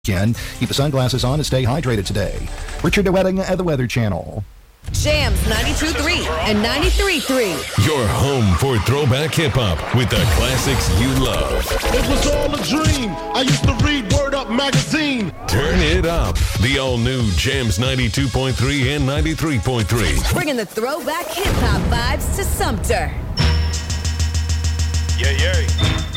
Keep the sunglasses on and stay hydrated today. Richard DeWetting at the Weather Channel. Jams 92.3 and 93.3. Your home for throwback hip-hop with the classics you love. It was all a dream. I used to read Word Up magazine. Turn it up. The all-new Jams 92.3 and 93.3. Bringing the throwback hip-hop vibes to Sumter. Yeah.